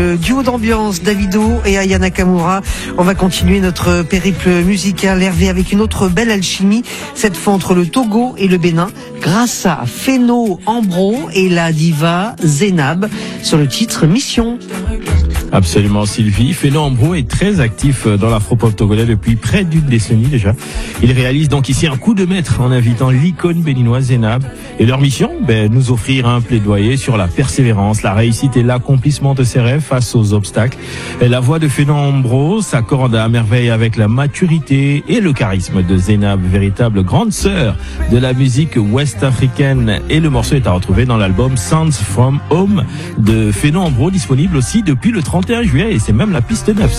le duo d'ambiance Davido et Aya Nakamura. On va continuer notre périple musical, Hervé, avec une autre belle alchimie, cette fois entre le Togo et le Bénin, grâce à Phéno Ambro et la diva Zénab, sur le titre Mission. Absolument, Sylvie. Phéno Ambro est très actif dans l'afro-pop togolais depuis près d'une décennie déjà. Il réalise donc ici un coup de maître en invitant l'icône béninoise Zénab. Et leur mission, nous offrir un plaidoyer sur la persévérance, la réussite et l'accomplissement de ses rêves face aux obstacles. Et la voix de Phéno Ambro s'accorde à merveille avec la maturité et le charisme de Zénab, véritable grande sœur de la musique ouest-africaine. Et le morceau est à retrouver dans l'album Sounds from Home de Phéno Ambro, disponible aussi depuis le 31 juillet, et c'est même la piste 9.